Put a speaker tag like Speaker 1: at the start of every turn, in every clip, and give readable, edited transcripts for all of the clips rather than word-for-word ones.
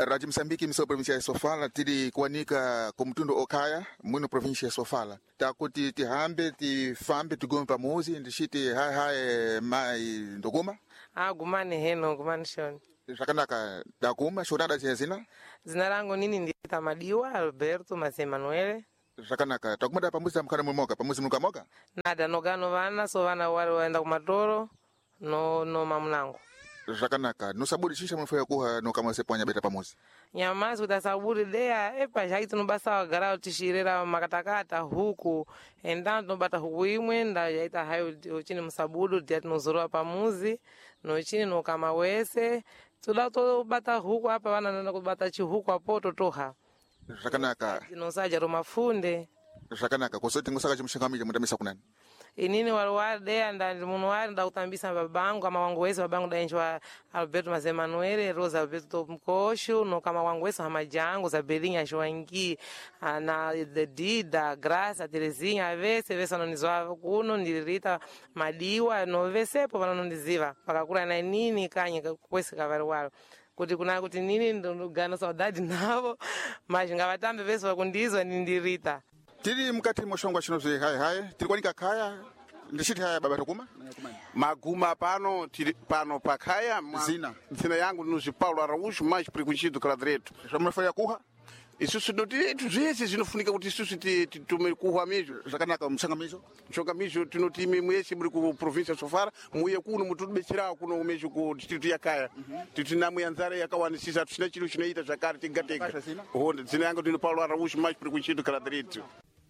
Speaker 1: Rádio Moçambique, emissora provincial de Sofala, tiri kuanika kumtundo okaya, mwino província de Sofala. Takuti tihambe, tifambe, tigume pamuzi, ndishiti hai mai ndoguma.
Speaker 2: Gumani heno, gumani shoni.
Speaker 1: Rakanaka dakuma, shonada zina?
Speaker 2: Zina langu nini ndita Madiwa, Alberto, Mase Manuele.
Speaker 1: Rakanaka, takumada pamuzi mkana mmoka, pamuzi mkamoka?
Speaker 2: Nada, nogano vana, so vana wale waenda kumatoro, no mamlango.
Speaker 1: Rakanaka, nusabudi shisha mfaya kuha no kama seponya beta pamuzi.
Speaker 2: Nyamazi kutasaburi dea, epa shaiti nubasa wagarao tishirira makatakata huku. Endano nubata huku imwe, nda yaita hayo uchini msabudu, diati nuzurua pamuzi, no uchini no kama wese. Tulato bata huku hapa wana nana kubata chihuku hapo totoha.
Speaker 1: Rakanaka.
Speaker 2: Nosaja romafunde.
Speaker 1: Rakanaka, kusoti ngusaka chimshangamija mutamisa kunani.
Speaker 2: Inini walwade anda munuari nda kutambisa babangu ama wangu wese babangu da enjwa Alberto Mase Manuele Rosa Alberto Mkoshu no kama wangu wese hamajangu za Belinha Joangi na Dida Graça Terezinha vese anonizwa kuno ndirita Madiwa no vesepo vanondiziva pakakura na nini kanye kwese kavarwalo kuti kuna kuti nini ndogana saudade navo mas ngavatambe vese vakundizwa nindirita.
Speaker 1: Tiri mkati moshongwa chinozi hai tiri kwanika kaya ndishiti haya baba tokuma
Speaker 3: maguma pano tiri pano pakaya zina yangu nuzi Paulo Araújo mais preconhecido que lá direito
Speaker 1: mnafanya kuha
Speaker 3: isusu direito zese zinofunika kuti isusu titume kuha mesmo
Speaker 1: zakanaka
Speaker 3: mchangamizo tinotime mwese muri ku província Sofala muye kuno mutubechera kuno mesmo ku distrito ya kaya titinamwe yanzara yakawanisisa tusina chilo chinoita zvakare tingateka honde zina yangu tino Paulo Araújo mais preconhecido que lá direito.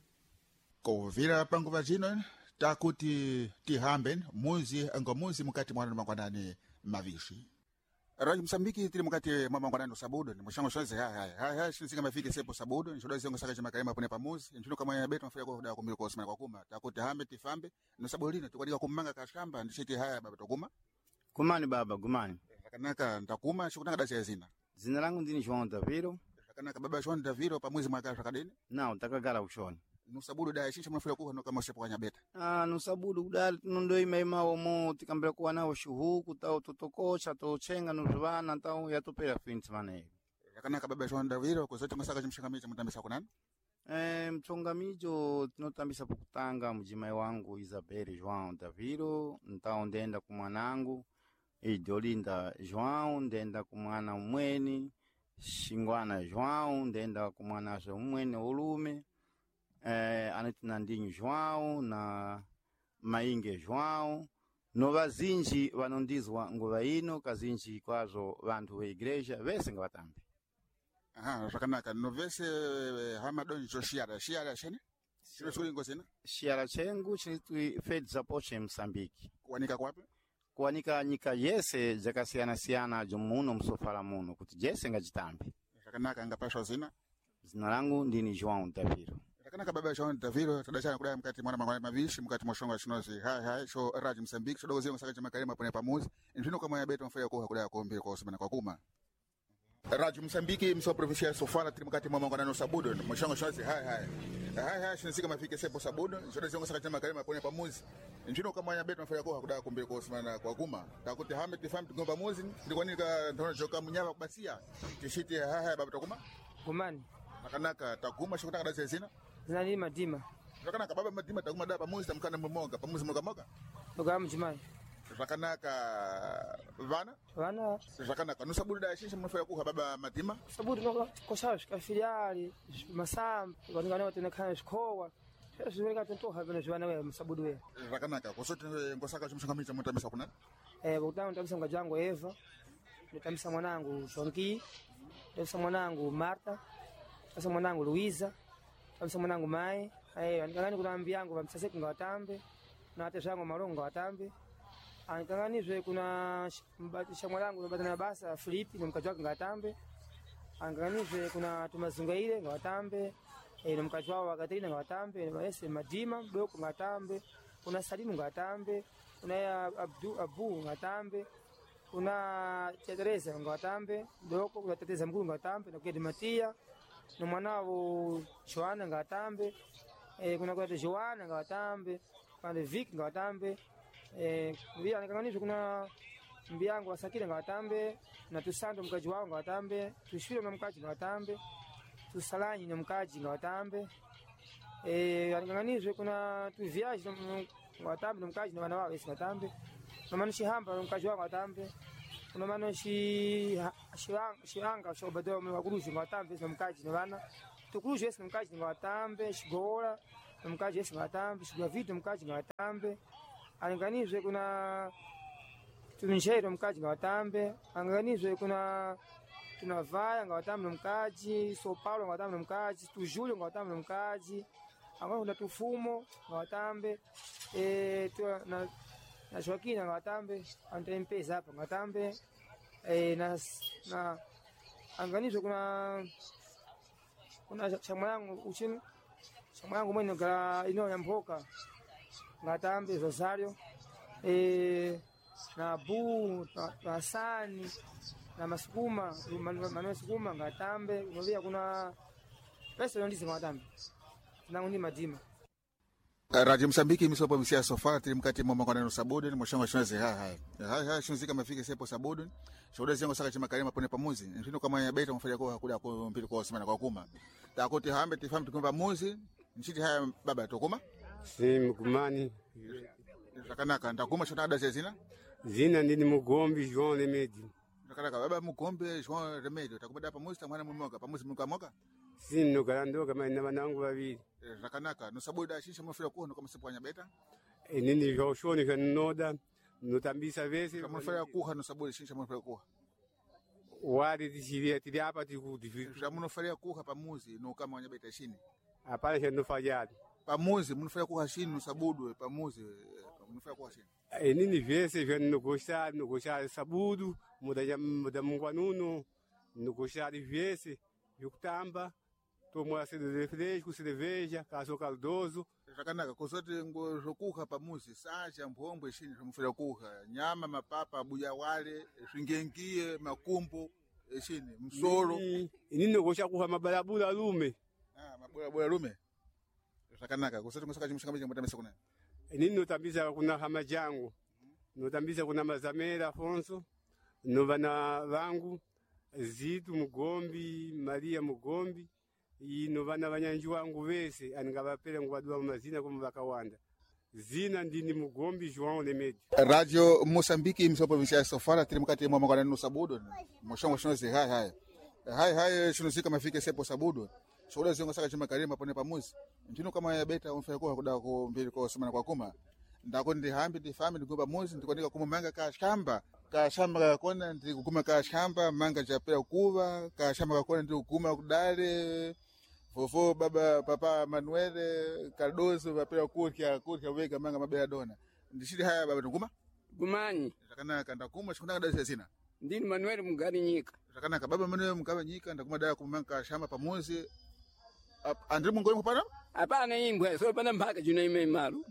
Speaker 1: Kovira panguva zino takuti tihambe muzi ngomuzi mukati mwana mangwanani mavishi. Rádio Moçambique tiri mukati mwa mangwanani sabudo ni mushango shoze hai shinzika mafike sepo sabudo nishoda zengo saka chimakaima pone pamuzi nchino kama ya beto mafika kwa kumbi kwa osman kwa kuma takuti hambe tifambe no sabulino tukwadika kumanga kashamba ndishiti haya baba tokuma
Speaker 4: kumani baba gumani
Speaker 1: kanaka ntakuma shikutanga dasi zina
Speaker 4: langu ndini João Daviro
Speaker 1: kanaka baba João Daviro pamuzi mwaka shakadeni
Speaker 4: nao takagala kushoni
Speaker 1: nusabudu da shisha mnafika kuha no kama sepo kwa nyabeta
Speaker 4: nusabudu da nondo imaima omo tikambira kuwa nao shuhuku tao tutokosha tochenga nuzvana tao yatopera finti mane
Speaker 1: kanaka baba João Daviro kuzote masaka chimshangamicha mutambisa kunani
Speaker 4: mchongamicho tinotambisa pokutanga mujimai wangu Isabel João Daviro ntao ndenda kumwanangu Idolinda João ndenda kumwana umweni Shingwana João ndenda kumwana umweni ulume Anatinandinho João na Mainge João no vazinji vanondizwa nguva ino kazinji kwazo vantu ve igreja vese ngavatambe
Speaker 1: zvakanaka no vese hamadoni choshiyara shene chinochuli ngozina
Speaker 4: shiyara chengu chinitwi Fed Zapoche Moçambique
Speaker 1: kuwanika kwapi
Speaker 4: kuwanika nyika yese jakasiyana jomuno msofala muno kuti jese ngajitambe
Speaker 1: zvakanaka ngapasha zina
Speaker 4: langu ndini João Daviro
Speaker 1: kanaka baba João Daviro tadachana kudai mkati mwana mangwana mavishi mkati moshonga chinozi hai sho Rádio Moçambique shodogo zengo saka chamakarema pone pamuzi nchino kama ya beto mfaya kuha kudai kombe kwa osmana kwa kuma. Rádio Moçambique mso provincial Sofala tiri mkati mwa mangwana no sabudo moshonga chinozi hai shinzika mafike sepo sabudo shodogo zengo saka chamakarema pone pamuzi nchino kama ya beto mfaya kuha kudai kombe kwa osmana kwa kuma takuti hame tifam tigomba muzi ndikwanika ntono joka munyama kubasia tishiti hai baba tokuma
Speaker 2: Gumani
Speaker 1: kanaka takuma shikutaka dasi zina
Speaker 2: zinali Madima
Speaker 1: zvakanaka baba Madima takuma da pamuzi tamkana mmoga pamuzi moga
Speaker 2: toga mjimai
Speaker 1: zvakanaka vana zvakanaka nusabudu da shisha mnafaya kuha baba Madima
Speaker 2: sabudu no koshash ka filiali masam vaningana watena kana shikowa zvireka tontoha vana zvana we sabudu we
Speaker 1: zvakanaka kusoti ngosaka chimshangamicha mutamisa kunani
Speaker 2: kutanga tamisa ngajango Eva nitamisa mwanangu Shonki tamisa mwanangu Marta tamisa mwanangu Luiza tamisa mwanangu Mai anikangani kuna ambi yangu vamsaseki ngawatambe na hata zangu Marongo ngawatambe anikanganizwe kuna mbatisha mwanangu mbatana basa Filipi na mkaji wake ngawatambe anikanganizwe kuna Tumazungaile ngawatambe na mkaji wao wa Katarina ngawatambe na Ese Madima mdoko ngawatambe kuna Salimu ngawatambe kuna Abu ngawatambe kuna Teresa ngawatambe mdoko kuna Teresa mkuu ngawatambe na Kedi Matia na mwanao Joana ngawatambe kuna kwa Joana ngawatambe kuna Vic ngawatambe vile anakanganisha kuna mbiyangu wasakile nga watambe na tusando mkaji wangu nga watambe tushwile na mkaji nga watambe tusalanyi na mkaji nga watambe alinganganizwe kuna tuviaji nga watambe na mkaji na wana wawe si watambe na manu shihamba na mkaji wangu watambe kuna manu shihanga shobado wakuruzi nga watambe na mkaji na wana tukuruzi wesi na mkaji nga watambe shigola na mkaji wesi nga watambe shigua vitu mkaji nga watambe alinganizwe kuna tuminshero mkaji nga watambe anganizwe kuna tunavaya nga watambe mkaji so Paulo nga watambe mkaji tujulio nga watambe mkaji angana tufumo nga watambe na Joaquina nga watambe antempeza hapa nga watambe na anganizwe kuna chama yangu uchini chama yangu mwenye gara ino ya mboka nga watambe Rosario na bu na sani na masukuma maneno sukuma ngatambe unovia kuna pesa ndizi ngatambe na undi madima
Speaker 1: Radio Msambiki misopo msia sofa tilimkati mwa mwanano sabudu ni mshanga shonze hai shunzika mafike sepo sabudu shoda zengo saka chima karima pone pamuzi ndio kama ya beta mfanya kwa kuda kwa mpili kwa semana kwa kuma takoti hambe tifamu tukumba muzi nchiti haya baba tokuma
Speaker 5: si mkumani
Speaker 1: takanaka ndakuma shota ada zina
Speaker 5: zina ndini mugombi João Remédio
Speaker 1: takanaka baba mugombi João Remédio takubada pamuzi tamwana mumoga pamuzi mukamoka
Speaker 5: sino kalando kama ina banangu babiri
Speaker 1: takanaka no sabuda shisha mafira kwa no kama sepanya beta
Speaker 5: nini joshoni kanoda notambisa vese
Speaker 1: kama mafira kuha no sabuda shisha mafira kuha
Speaker 5: wadi tishiria tili hapa tikudifiku
Speaker 1: jamuno faria kuha pamuzi no kama wanya beta shini
Speaker 5: hapana shendo fajadi
Speaker 1: pamuzi munofanya kuha shini no sabudu pamuzi munofanya kuha shini
Speaker 5: nini vese vya nogosha sabudu muda mungwanuno nogosha vese yukutamba tomwa sede fresco cerveja caso caldoso
Speaker 1: takanaka kosote ngokuha pamuzi sacha mbombwe shini mufira kuha nyama mapapa buja wale shingengie makumbo shini msoro
Speaker 5: nini nogosha kuha mabalabula lume
Speaker 1: mabalabula lume takanaka kosote ngosaka chimshikamaje mtamesa kuna
Speaker 5: nini notambiza kuna hama jangu notambiza kuna mazamera Afonso novana vangu Zitu Mugombi Maria Mugombi ino vana vanyanji wangu vese aningavapele ngwadua mazina kuma vakawanda zina ndini Mugombi João Remédio
Speaker 1: Radio Mosambiki msopo msia sofara tilimkati mwa mangwana no sabudo moshongo shinoze hai shinozika mafike sepo sabudo shoda zengo saka chima karima pone pamuzi ntino kama ya beta umfanya kwa kuda ko mbili kwa semana kwa kuma ndako ndi hambi ndi family ngomba muzi ndikonika kuma manga ka shamba kona ndi kukuma ka shamba manga chapela kuva ka shamba kona ndi kukuma kudale fofo baba papa Manuel Cardoso vapela kurya wega manga mabela dona ndishiri haya baba ndukuma
Speaker 6: gumanyi
Speaker 1: takana kanda kuma shikunda dale sina
Speaker 6: ndini Manuel Mugari Nyika
Speaker 1: takana baba Manuel Mugari Nyika ndakuma dale kumanga ka shamba pamuzi andri mungoni kupana
Speaker 6: hapana imbwe so pana mpaka jina imemaru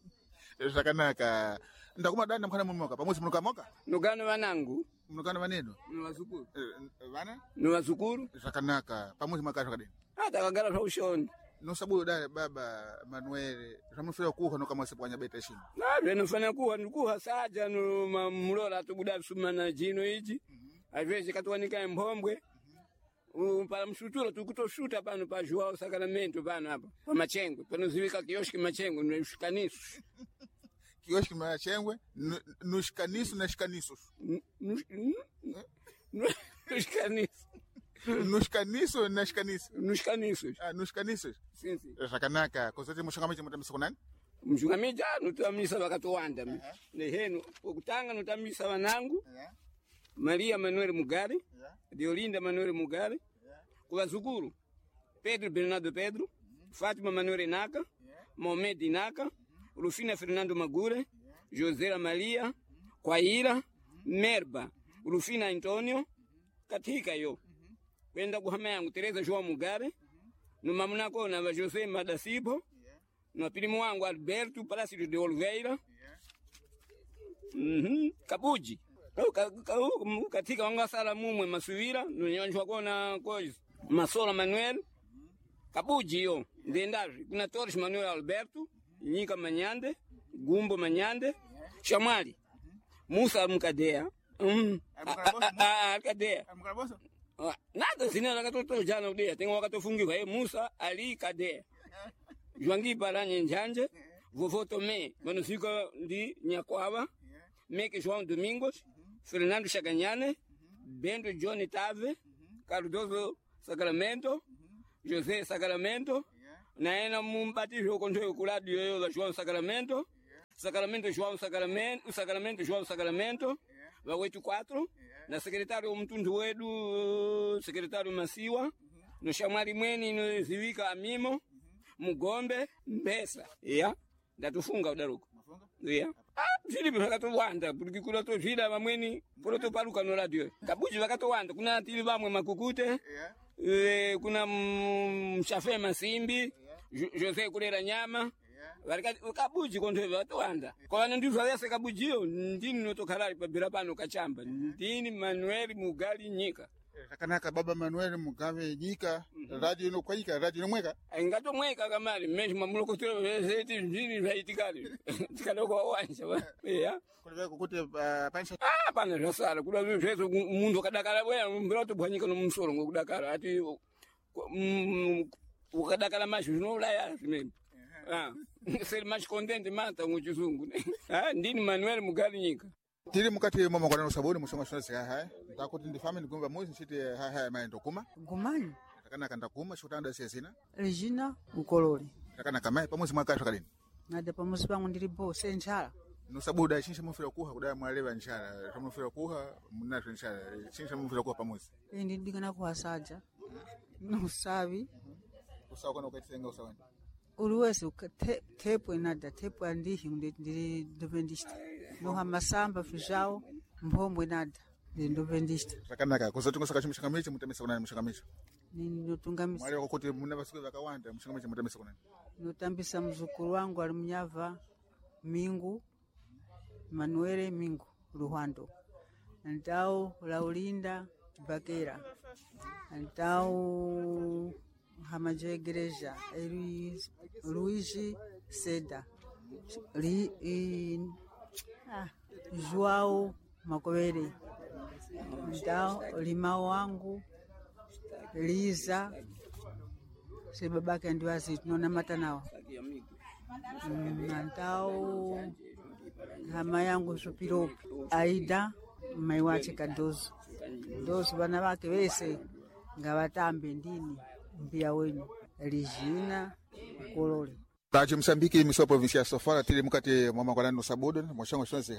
Speaker 1: takanaka ndakuma danda mkhana mumoka pamuzi munukamoka
Speaker 6: nugano wanangu
Speaker 1: munukana vaneno
Speaker 6: niwazukuru
Speaker 1: vana
Speaker 6: niwazukuru
Speaker 1: takanaka pamuzi makasho kadeni
Speaker 6: hata kagala kwa ushoni
Speaker 1: no sabudu dale baba Manuel ramufira kuha no kama sepanya beta shini
Speaker 6: na nufanya kuha saja no mulola tubuda sumana jino iji aveze katwanika mbombwe para mshutura tukutoshuta pano pa João Sacramento pano hapa pa Machengwe pano ziwika kioski Machengwe nushikanisu
Speaker 1: kioski Machengwe nushikanisu na shikanisu nushikanisu na shikanisu nushikanisu
Speaker 6: sim
Speaker 1: takanaka kosote mushangamiche mutamisa kunani
Speaker 6: mshungamija nutamisa wakatowanda nehenu ukutanga nutamisa wanangu Maria Manuel Mugari Diolinda Manuel Mugari kuwazukuru Pedro Bernardo Pedro Fátima Manuel Inaka Mohamed Inaka Rufina Fernando Magure Josera Maria Kwaira Merba Rufina Antonio katika yo kwenda kuhama yangu Teresa João Mugari numamunako na José Madasibo na primo wangu Alberto Plácido de Oliveira Kabuji katika wanga sala mumwe masuwira nunyonjwa kona kozi Masola Manuel Kabuji yo ndendaje kuna Torres Manuel Alberto Nyika Manyande Gumbo Manyande Shamali Musa Mkadea Cadeia. Nada, senão ela estou já na aldeia. Tem um que fungiu aí, Musa, ali, cadeia. Joangui Paranha em Janja, vovô Tomé, mas não fica de Nhaquaba, Meque João Domingos, Fernando Chaganhane, Bento Johnny Tave, Cardoso Sacramento, José Sacramento, Naena Mumbatijo com o curado de João Sacramento, Sacramento João Sacramento, Sacramento João Sacramento, vai 84, na secretário Mtunduedo, secretário Massiwa, no Chamari Mweni, no Ziwika Amimo, Mugombe, Mbesa, yeah, datufunga udaruko. Yeah. Filipe vakatowanda porque kuna tovida vamweni polotopaluka no radio. Kabuji vakatowanda kuna tili vamwe Makukute, kuna Mshafe Masimbi, Jose Kulera Nyama. Kabuji kontwe vatowanda. Kwa wana ndizo yase kabujio ndini notokalali pa birapano kachamba. Ndini Manuel Mugali Nyika.
Speaker 1: Kanaka baba Manuel Mugabe Nyika, radio no kwaika, radio no mweka.
Speaker 6: Ngato mweka kamari, mesmo mamuloko tero zeti ndini vaitikali. Tikadoko wanja ba. Yeah.
Speaker 1: Kuliveka kukute pansha.
Speaker 6: Pana rasala, kula mvezo mundu kadakala bwe, mbiroto bwanyika no msoro ngokudakala. Ati ukadakala mashu no ulaya simeni. Ser mais contente mata ngujuzungu. Ndini Manuel Mugali Nyika.
Speaker 1: Tiri mukati mama kwa sabuni mushonga shona sika hai ndakuti ndi family kumba mozi chiti hai maendo kuma
Speaker 7: Gumani
Speaker 1: takana kanda kuma shutanda sesina
Speaker 7: Regina Ukololi
Speaker 1: takana kama pamozi mwaka kalini
Speaker 7: nada pamozi pangu ndiri boss njala
Speaker 1: no sabuda chinsha mufira kuha kudaya mwalewa njala tamufira kuha munato njala chinsha mufira kuha pamozi
Speaker 7: ndi ndikana kuhasaja no sabi
Speaker 1: usawa kana ukatsenga usawani
Speaker 7: uliwese tepo nada tepo andihi ndiri dependista no hamasamba fijao mphomwe nada ndi dependista
Speaker 1: takanaka kuzotunga saka chimshikamichi mutemesa kunani mshikamichi
Speaker 7: nini notungamisa
Speaker 1: mwali wakuti muna basiku vakawanda mshikamichi mutemesa kunani
Speaker 7: notambisa mzukuru wangu ali mnyava Mingu Manuele Mingu Luhando antao Laulinda Bakera antao hamaje igreja Luigi Seda Joao Makovere antao limao wangu Liza si babake ndio asi tunaona matanawa antao hama yangu Supiro Aida maiwache Kadozo dozo bana bake wese ngawatambe ndini mbia wenyu Regina Ukololi
Speaker 1: Radio Msambiki miso provincia ya Sofala tili mukati mama kwa nano sabudo moshongo shonzi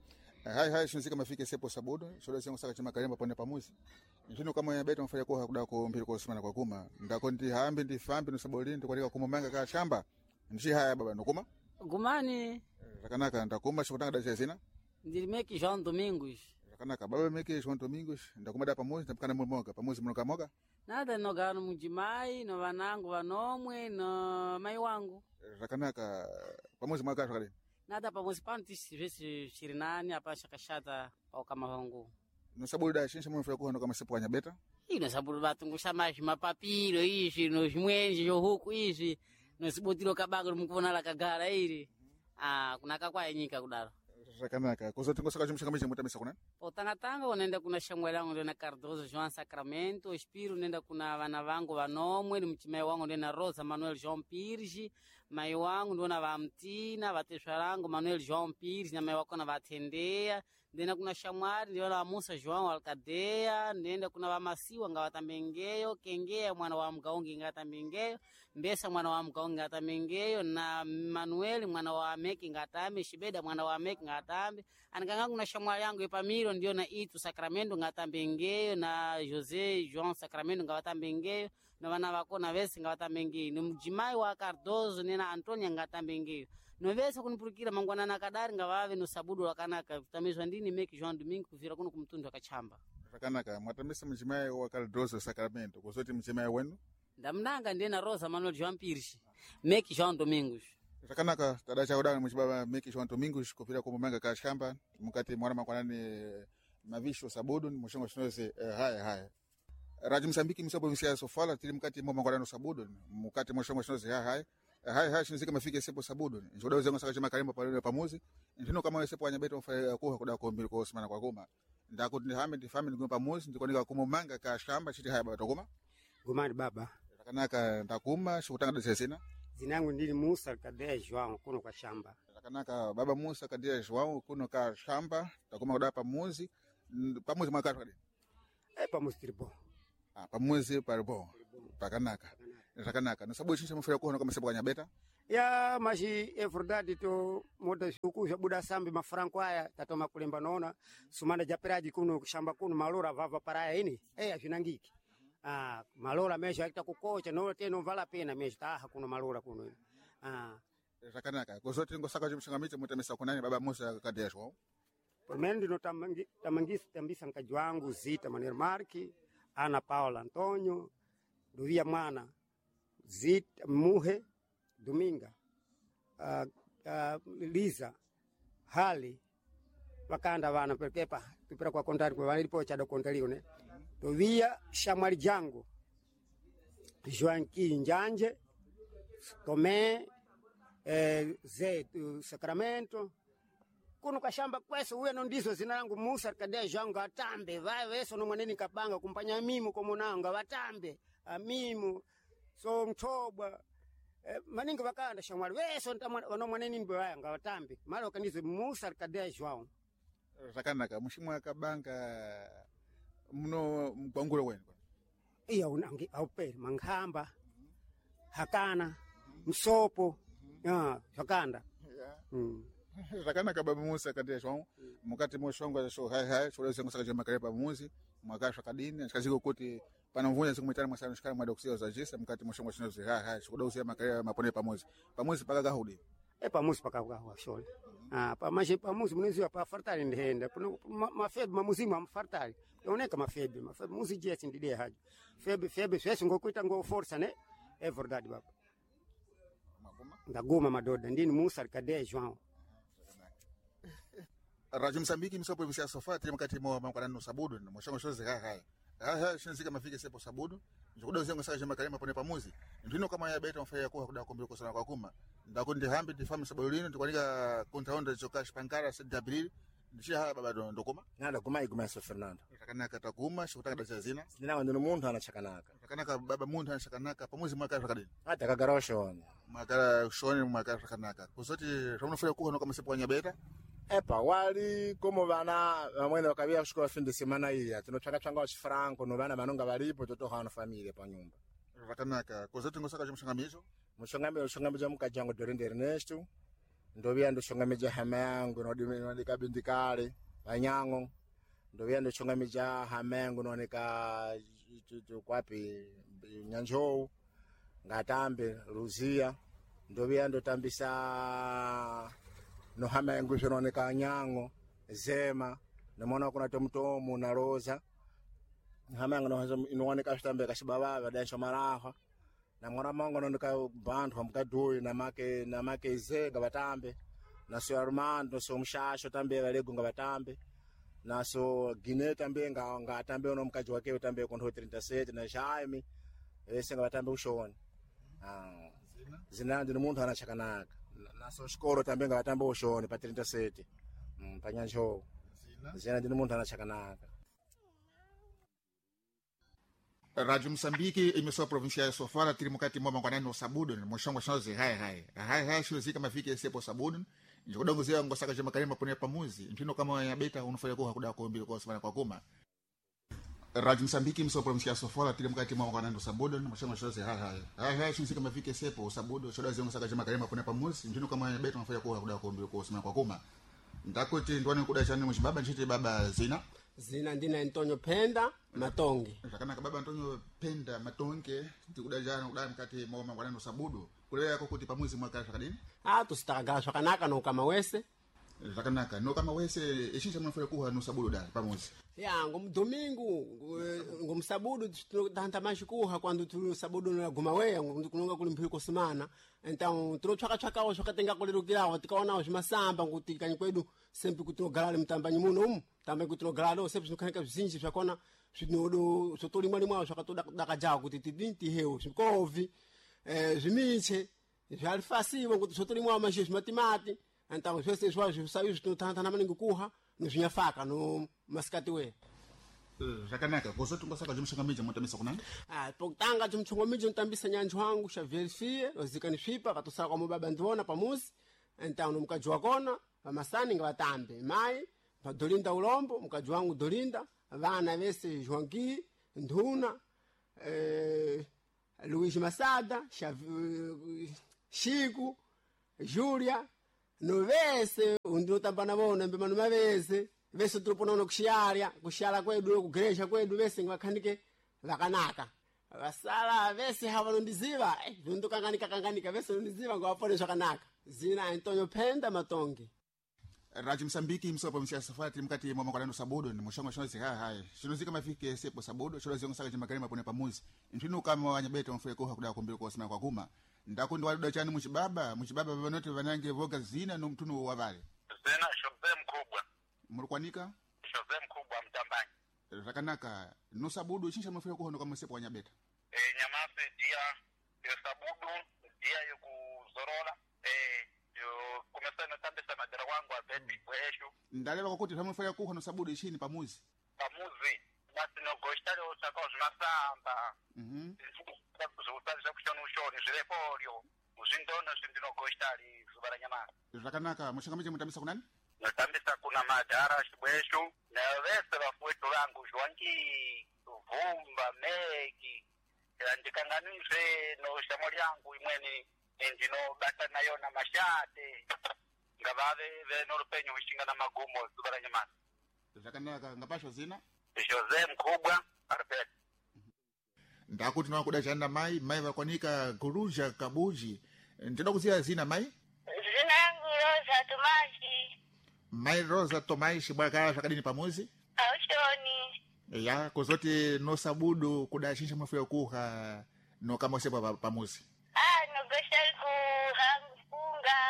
Speaker 1: hai shonzi kama fike sepo sabudo shoda sengo saka chima kalemba pone pamuzi njino kama ya beto mfanya kwa kuda ko mbili ko simana kwa kuma ndako ndi hambe ndi fambe no saboli ndi kwa kumomanga ka shamba nji haya baba nokuma
Speaker 8: Gumani
Speaker 1: takanaka ndakuma shotanga da sesina
Speaker 8: ndilimeki João Domingos
Speaker 1: takanaka baba meke João Domingos ndakuma da pamuzi ndapakana mumoga pamuzi mnoka moga
Speaker 8: nada nogano mujimai no vanangu vanomwe no mai wangu
Speaker 1: takanaka pamuzi mwaka shakali
Speaker 8: nada pamozi pano tisivesi chirinani apa shakashata au kama vangu
Speaker 1: no saboli da shinsha mfanya kwa ndo kama sepo kanya beta
Speaker 8: ino sabulu batungusha mashi mapapiro ishi no shimwenji jo huku ishi no sibotiro kabago mukuvona la kagara iri kunaka kwa nyika kudala
Speaker 1: takanaka kuzotingo saka chimshikamichi mutemesa kunani
Speaker 8: Tanga unaenda kuna shangwela wangu na Cardoso João Sacramento, Espiro unaenda kuna vana vangu vanomwe, mchimai wangu na Rosa Manuel João Pires, mai wangu ndona vamtina, vateshwarangu Manuel João Pires, na mai wako na vatendea, ndena kuna Shamwari, ndona Musa João Alcadeia, ndenda kuna vamasiwa ngawatambengeyo, Kengea mwana wa mgaongi ngatambengeyo, Mbesa mwana wa mgaongi ngatambengeyo, na Manuel mwana wa Meki ngatambe, Shibeda mwana wa Meki ngatambe, anakangangu na Shamwari yangu epamiro ndio na Itu Sacramento ngatambengeyo, na José João Sacramento ngatambengeyo, na wana wako na Vesi ngatambengeyo, na mjimai wa Cardoso nena Antonia ngatambengeyo. No vese kunipurukira mangwana na kadari ngavave no sabudu wakanaka tamizwa ndini Meki João Domingo kuvira kuno kumtundu akachamba.
Speaker 1: Takanaka mwatamisa mjimai wa Cardoso Sacramento kusoti mjimai wenu
Speaker 8: ndamnanga ndena Rosa Manuel João Pires Meki João Domingos
Speaker 1: takanaka tadacha udana mchibaba Meki João Domingos kuvira kumomanga ka shamba mukati mwana makwanani mavisho sabudu mushongo shinoze haya Radio Msambiki misopo visia Sofala tili mukati mwa makwanani sabudu mukati mushongo shinoze haya shinzika mafike sepo sabudu njoda uzengo saka chama kalimba pamozi ntino kama sepo anyabeto mfa kuha kuda ko mbili ko simana kwa goma ndakuti ndihame ndifame ndigume pamuzi ndikuoneka kumumanga ka shamba chiti haya baba tokuma
Speaker 9: Gumani baba.
Speaker 1: takanaka ndakuma shikutanga desesina
Speaker 9: Zinangu ndili Musa Kadea João kuno kwa shamba.
Speaker 1: takanaka baba Musa Kadea João kuno ka shamba takuma kuda pamuzi pamuzi mwakatwa kadi
Speaker 9: Pamuzi tilipo.
Speaker 1: pamuzi palipo takanaka nasabu chincha mufira kuona kama sebu kanyabeta
Speaker 9: Ya maji é verdade to moda huku buda sambi mafranco haya tatoma kulemba naona sumanda japeraji kuno shamba kuno malora vava paraya ini avinangiki malora mesha akita kukocha no teno vala pena mesha hakuna malora kuno
Speaker 1: takanaka kozoti ngosaka chimshangamite mutemesa kunani baba Musa Kadea João
Speaker 9: Primeiro ndino tambisa mkaji wangu Zita Manuel Marque, Ana Paula Antônio, Duvia Mwana, Zita Muhe, Dominga, Lisa, Hali, wakanda vana perkepa, tupira kwa kontari kwa walipo chado kontari one. Duvia Shamari Jango, Joanqui Njanje, Tomé, Zé Sacramento, kuno kashamba kweso uye nondizo zinangu Musa Kadea João atambe vai weso no mwaneni kabanga kumpanya mimu komunanga watambe amimu so mtobwa maninga wakanda shamwali weso no mwaneni mbe wanga watambe malo kandizo Musa Kadea João
Speaker 1: takanaka mushimwa kabanga muno mgwangulo wenu
Speaker 9: iya unangi aupere manghamba hakana msopo hakanda
Speaker 1: takanaka baba Musa Kadea João mukati moshonga sho hai chuleze ngosaka jema kale pamuzi mwakasha kadini chikaziko kuti pana mvunya sikumwitana mwasana shikala mwa dokusio za jisa mukati moshonga shinozi hai chikudokusia makale mapone pamuzi paka hudi
Speaker 9: pamuzi paka shole pamashe pamuzi munezi pa fartali ndihenda mafebe mamuzima amfartali oneka mafebe muzi jesi ndide hajo febe sesi ngokuita ngo force ne verdade baba ndagoma madoda ndini Musa Kadea João
Speaker 1: Radio Msambiki msopo visia sofa tili mkati mwa mwanano sabudu na moshongo shoze hai shinzika mafike sepo sabudu njokuda uzengo saka jema kalema pone pamuzi ndino kama ya beta mfaya kwa kuda kombele kusana kwa kuma ndakundi hambi tifamu sabulino tikwanika kontaonda chokash pankara 7 April ndishia haya baba ndokoma
Speaker 10: nada kuma igumeso Fernando
Speaker 1: takanaka takuma shikutaka dazazina
Speaker 10: ndinawa ndino muntu anachakanaka
Speaker 1: takanaka baba muntu anachakanaka pamuzi mwaka kadini
Speaker 10: hata kagarosho
Speaker 1: mwaka shoni mwaka takanaka kusoti ramnofanya kuko kama sepo nyabeta
Speaker 10: wali como vana vamwene vakavia kusvika fin de semana iya tinotsvaka wachifranco no vana vanonga varipo totohana família panyumba
Speaker 1: vakanaka kozoti ngosaka chimushangamizo
Speaker 10: mushangamizo mukaji wangu Dorinde Ernesto ndovia ndoshongamija hama yangu nodika bindikale vanyango ndovia ndoshongamija hama yangu noneka kwapi Nyanjou ngatambe Luzia ndovia ndotambisa no hama yangu zvinoneka Nyango Zema namona kuna tomutomu na Rosa hama yangu inooneka zvitambe kashibaba daisha maraha na mwana mangu noneka bantu mukadoi na make Zega batambe na so Armando so mshasho tambe balego ngabatambe na so Guinea tambe ngatambe no mukaji wake tambe kondo 37 na Jaime ese ngabatambe ushoni zina ndino muntu anachakanaka naso shikoro tambe ngabatambe ushoni pa 37 panyanjo zina ndino muntu anachakanaka.
Speaker 1: Radio Msambiki imesoa provincia ya Sofala tili mukati mwa mangwanano sabudu moshongo shoze hai shuzika mafike sepo sabudu njodongo zia ngosaka jema kalema pone pamuzi ntino kama ya beta unufanya kwa kuda kuombi kwa semana kwa kuma. Radio Msambiki imesoa provincia ya Sofala tili mukati mwa mangwanano sabudu moshongo shoze hai shuzika mafike sepo sabudu shoda zia ngosaka jema kalema pone pamuzi ntino kama ya beta unufanya kwa kuda kuombi kwa semana kwa kuma. Ndakuti ndwani kuda chani mshibaba nchiti baba
Speaker 11: Zina ndina Antonio Penda Matonge.
Speaker 1: Takana baba Antonio Penda Matonge ndikudajana kudai mkati mwa mangwanano sabudu. Kulea yako kuti pamuzi mwaka kadini?
Speaker 11: Tusitagashwa kanaka no kama wese.
Speaker 1: Takanaka no kama wese ishinja mnafanya kuha no sabudu da pamuzi.
Speaker 11: Domingo ngomsabudu tanta mashikuha quando tu sabudu na gumaweya kunonga kulimpiko semana. Então trochaka osho katenga kulirukira tikaona os masamba ngutikanye kwedu sempre kutrogalale mtambanyi muno tambe kutrogalalo sempre nukaneka zinji zvakona zvinodo sotori mwali mwawo zvakatoda kudakajawa kuti tidinti heu zvikovi zvimiche zvalifasiwa kuti sotori mwawo mashe zvimatimati então zvese zvazvo zvisavi zvinotantana maningi kuha nizvinyafaka no masikati we
Speaker 1: zvakanaka kozoti ngosaka zvimushangamidzo mutambisa kunani
Speaker 11: pokutanga chimchongomiji notambisa nyanji wangu xa verifie lozikani svipa katosala kwa mubaba ndiona pamuzi então no mukaji wakona pamasani nga vatambe mai padolinda ulombo mukaji wangu dolinda vana vese joanqui ndhuna Luiz Masada Chico Júlia no vese undinotamba navona mbemano mavese vese tuliponaona kuxiala kwedu kugreja kwedu vese ngivakhanike vakanaka vasala vese havanondiziva vindokanganika vese nondiziva ngavapone zvakanaka zina Antonio Penda Matongi
Speaker 1: Raji Msambiki msopo msia safari mkati mwa mwakalano sabodo ni mshango shinozi hai shinozika mafike sepo sabodo shinozi ngosaka chimakari mapone pamuzi ntinu kama wanyabeta mfue koha kuda kumbira kwa sima kwa kuma ndakundi waluda chani muchibaba vanote vanange voga zina no mtunu wa vale
Speaker 12: zina shoze mkubwa
Speaker 1: mulukwanika
Speaker 12: shoze mkubwa mtambanyi
Speaker 1: rakanaka no sabodo chincha mfue koha no kama sepo wanyabeta
Speaker 12: nyamase dia sabodo dia yokuzorola yo kumesana tambisa madara wangu abeti weshu
Speaker 1: ndaleva kokuti pamufaya kuha no sabodo chini pamuzi
Speaker 12: basi no gostale osaka osmasamba kuzutarisha kushona ushoni zvireporyo uzvindona zvindino gostali zubara nyamara
Speaker 1: zvakanaka mushangamidzo mutambisa kunani
Speaker 12: notambisa kuna madhara shibweshu nevese vafuwetu vangu zhwangi vumba meki ndikanganizve noshamwari yangu imweni ndinobata nayo na mashate ngavave venorupenyu hushingana magumo zubara nyamara
Speaker 1: zvakanaka ngapasho zina
Speaker 12: Jose mkubwa arpet
Speaker 1: ndakuti nakuda chanda mai vakwanika Guruja Kabuji ndinoda kuziya zina mai
Speaker 13: zina yangu Rosa Tomashi
Speaker 1: mai Rosa Tomashi bwaka zvakadini pamuzi
Speaker 13: aushoni
Speaker 1: ya kozoti no sabudu kuda chincha mafuya kuha no kama sepa pamuzi
Speaker 13: no goshal ku hampunga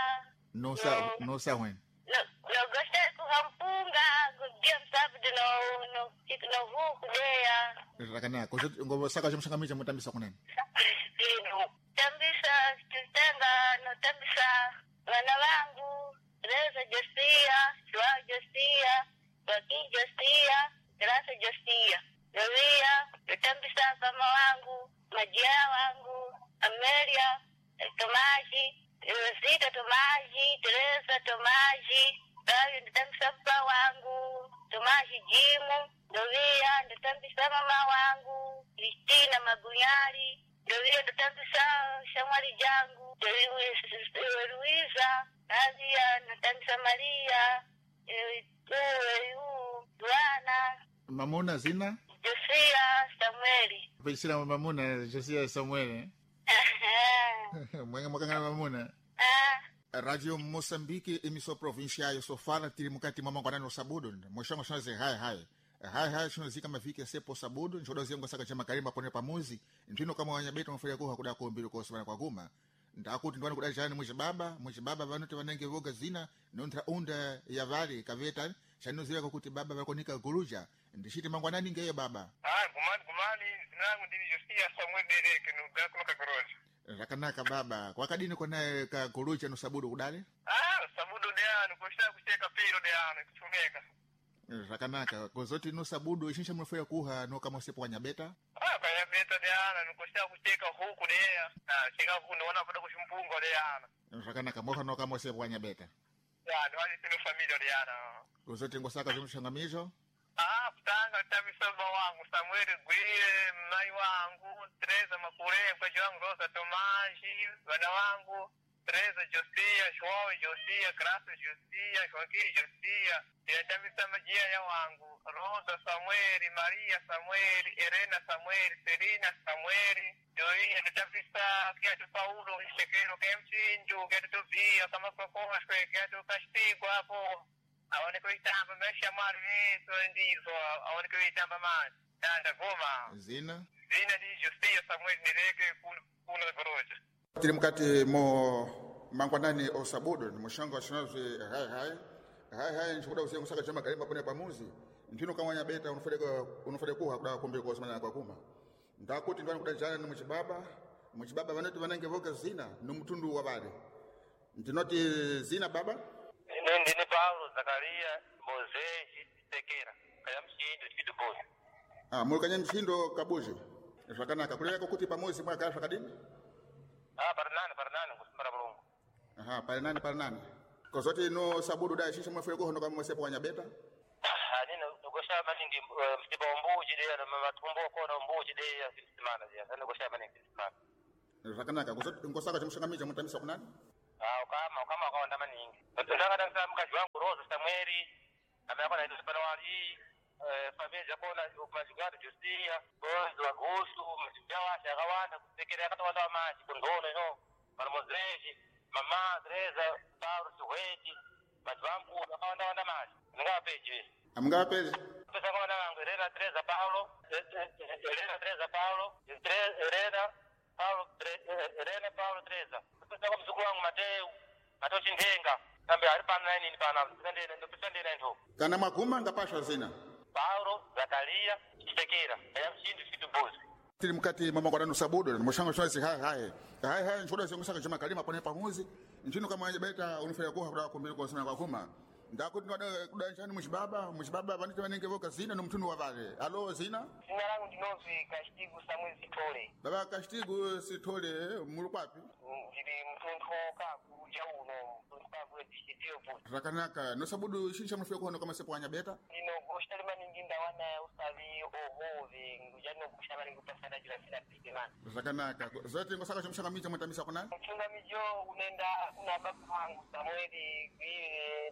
Speaker 1: no sawen
Speaker 13: no goshal ku hampunga gem sabudu no vuku deya
Speaker 1: rakana kozoti ngosaka chimshangamicha mutambisa kunani
Speaker 13: tambisa tutenga no tambisa vana vangu Reza Josia Joao Josia Joaquim Josia Graça Josia Novia tutambisa kama wangu Majia wangu Amelia Tomaji Rosita Tomaji Teresa Tomaji Davi tutambisa papa wangu Tomaji Jimu Novia tutambisa mama wangu Kristina Magunyari Novia tutambisa Shamwari Jangu Luiza Nadia tutambisa Maria Duana
Speaker 1: Mamuna zina
Speaker 13: Josia Samueli
Speaker 1: Pechira mamuna Josia Samueli Mwenga mwakangana mamuna Radio Moçambique emissão provincial eu sou fala tiri mukati mama kwa nano sabudo mwishango shanaze hai shinozika mafiki sepo sabudo nchodozi ngo saka chama karimba pone pamuzi ntino kama wanyabeto mfanya kuha kuda kuombira kwa sabana kwa guma ndakuti ndwana kuda jani mujibaba vanote vanenge voga zina nontra unda ya vale kaveta shanozira kuti baba vakonika Guruja ndishiti mangwanani ngeye baba
Speaker 12: kumani zinangu ndini Josia Samuel Dereke no kunoka Guruja
Speaker 1: rakanaka baba kwakadini kona ka Guruja no sabudo kudale
Speaker 12: sabudo deano koshita kucheka piro deano kuchumeka
Speaker 1: rakanaka kozoti no sabudo ishinsha mfaya kuha no kama sepo kanyabeta
Speaker 12: kanyabeta deana nikoshita kucheka huku dea cheka kunaona kuda kushimpungo deana
Speaker 1: rakanaka moha no kama sepo kanyabeta
Speaker 12: ndo hali tino familia deana
Speaker 1: kozoti ngosaka zimshangamizo
Speaker 12: kutanga tamisaba wangu Samuel Gwie mai wangu Teresa Makure kwa wangu Rosa Tomashi wana wangu Teresa Josia Joao Josia Graça Josia Joaquim Josia tamisa majia ya wangu Rosa Samuel Maria Samuel Elena Samuel Selina Samuel doi tamisa kia Paulo Shekero Kemchinju kia Tuvia kama kwa kia Castigo hapo aone kuitamba mesha marveso ndizo aone kuitamba man tanda goma
Speaker 1: zina
Speaker 12: di Josia Samuel Dereke kuna Guruja
Speaker 1: tiri mukati mo mangwanani osabudo ni mushango wa shinazi hai nchikuda usiye kusaka chama karimba pone pamuzi ntino kama nyabeta unufade kuha kuda kumbe kwa semana kwa kuma ndakuti ndwani kudajana ni muchibaba vanoti vanenge voga zina ni mtundu wa bade ndinoti zina baba
Speaker 12: ndini Paulo Zakaria Mose
Speaker 14: Buzi.
Speaker 1: Mulukanye mshindo kabuji. Zvakanaka kuleka kuti pamozi mwaka zvakadini?
Speaker 14: Parinani kusimara mulungu.
Speaker 1: Parinani. Kozoti no sabudu dai shisha mwafule kuhondo kama mwesepo wanyabeta?
Speaker 14: Nina nugosha maningi msiba mbuji de na matumbo kona mbuji de ya simana ya. Sana nugosha maningi simana.
Speaker 1: Zvakanaka kozoti ngosaka chimshangamija mutamisa kunani?
Speaker 14: Ukama kwa ndama nyingi. Ndanga ndanga mkaji wangu Rose Samueli. Amekuwa na ndio sana wali familia kona majugado Josia, boys wa gosu, msijawa shagawana kutekelea kata watu wa maji kondone no. Marmozeji, mama Teresa, Paulo Suweti, majwangu wanda maji. Ngapeje?
Speaker 1: Amngapeje?
Speaker 14: Pesa kwa nangu Elena Teresa Paulo, Elena Paulo Teresa. Pesa kwa mzukuru wangu Mateo, Matochi Ndenga. Kambe alipana nini pana ndende ndo.
Speaker 1: Kana makuma ngapashwa zina.
Speaker 14: Paulo Zakaria Kitekera. Ya mshindi fitu Buzi.
Speaker 1: Tili mkati mama kwa sabudu mshango shwazi hai nchoda zingusaka chama kalima pone pamuzi nchino kama beta unifanya kwa kumbele kwa sana kwa kuma ndako kudanchani mushibaba vanite vanenge voka zina no mtundu wa vale alo zina
Speaker 14: Jina langu ndinozi Kashtigu Samuel Sitole.
Speaker 1: Baba Kashtigu Sitole mulukwapi
Speaker 14: Ndiri mtundu kaku jauno mtundu kaku dishitio Buzi.
Speaker 1: Zvakanaka no sabudu shisha mufika kuhondo kama sepo wanyabeta
Speaker 14: Nino kushtalima ninginda wana usavi ohovi ngujano kushama ngupasana jila sina pigimana.
Speaker 1: Zvakanaka zote ngosaka chimshangamija mutamisa kunani
Speaker 14: Mchungamijo unaenda kuna baba wangu Samueli Gwire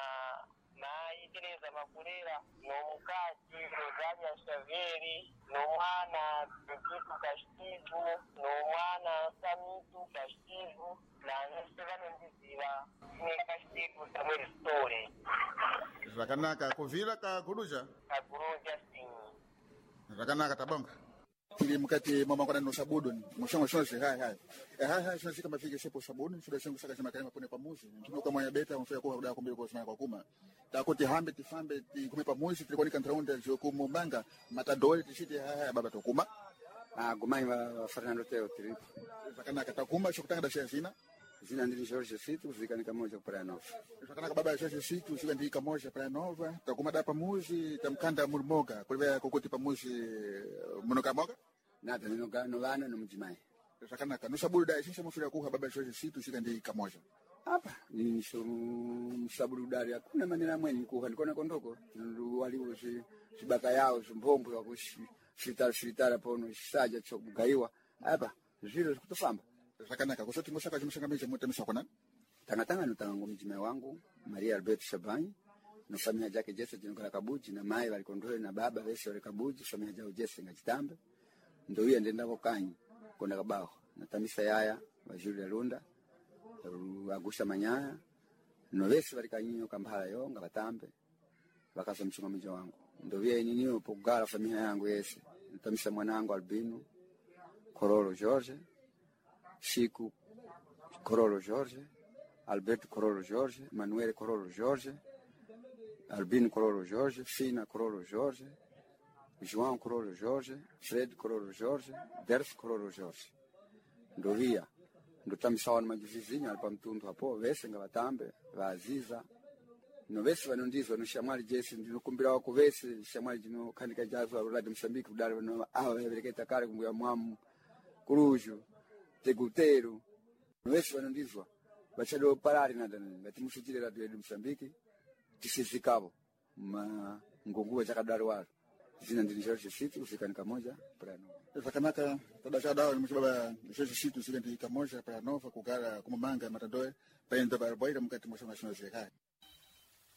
Speaker 14: na Teresa Makurera no mukati Rosalia Shaveri no mwana Pekitu Kashtigu no mwana Samitu Kashtigu na Nestevano Ndiziva ni Kashtigu Samuel Story.
Speaker 1: Zvakanaka kuvira kaguruja
Speaker 14: sini.
Speaker 1: Zvakanaka tabonga tili mukati mama kwa no sabudu mushango shonse hai shonse kama fike sepo sabudu shuda shangu saka chama kalima pone pamuzi ntino kama ya beta mfaya kwa kuda kumbele kwa sana kwa kuma takuti hambe tifambe kume pamuzi tulikoni kantraunda jokumu manga matadole tishite hai baba tokuma
Speaker 15: gumai wa Fernando Teo tiri
Speaker 1: Zvakanaka takuma shokutanga dasha
Speaker 15: zina ndili Jorge Situ zikanika moja para nova.
Speaker 1: Zvakanaka baba Jorge Situ zikanika moja para nova takuma da pamuzi tamkanda mulmoga kulivya kokoti pamuzi munokamoga
Speaker 15: nada no vana no mjimai.
Speaker 1: Zvakanaka no sabudu da shisha mufira kuha baba Jorge Situ zikanika moja
Speaker 15: hapa ni sabudu dari hakuna maneno mwenye kuha nikona kondoko waliwo shibaka yao zimbombo ya kushi shitara pono shisaja chokugaiwa hapa zile kutofamba.
Speaker 1: Zvakanaka kusoti ngosaka chimshangamije mutamisa kunani
Speaker 15: tangatanga nutango mjimai wangu Maria Albert Shabani no familia yake Jesse Jinoka Kabuji na mai walikondoe na baba Vesi wale Kabuji familia yao Jesse ngachitambe ndio hiyo ndenda kokanyi konda kabao na tamisa yaya wa Julia Lunda Agusha Manyaya no Vesi wale kanyinyo kambala yo ngabatambe bakaza mchungamiji wangu ndio hiyo ninio pogala familia yangu Yese tamisa mwanangu Albino Korolo George Chico Corolo Jorge, Alberto Corolo Jorge, Manuel Corolo Jorge, Albino Corolo Jorge, Fina Corolo Jorge, João Corolo Jorge, Fred Corolo Jorge, Derf Corolo Jorge. Ndovia, ndotamisawa na majivizinho alipa mtundu hapo, vese nga batambe, vaziza. No vese vanondizo, no shamali Jesse, ndino kumbira wako vese, shamali jino kanika jazu wa Radio Msambiki, udari wano awa hebereketa kare kumbuya mwamu, kuruju, Tegutero, nwesi vanondizwa vachado parari nadani vatimusukire Radio Msambiki tisizikavo ngonguwa chakadari waro zina ndini Jorge Situ zikanika moja prano.
Speaker 1: Zvakanaka tadasha dawa mchibaba Jorge Situ zikanika moja para nova kugara kumamanga matadoe paenda barboira mukati moshonga shino zekai